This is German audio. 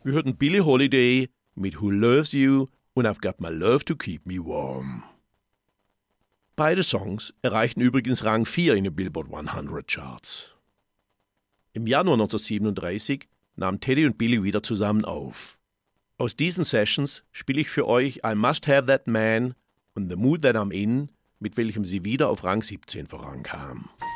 Wir hörten Billie Holiday mit Who Loves You und I've Got My Love to Keep Me Warm. Beide Songs erreichten übrigens Rang 4 in den Billboard 100 Charts. Im Januar 1937 nahmen Teddy und Billie wieder zusammen auf. Aus diesen Sessions spiele ich für euch I Must Have That Man und The Mood That I'm In, mit welchem sie wieder auf Rang 17 vorankam.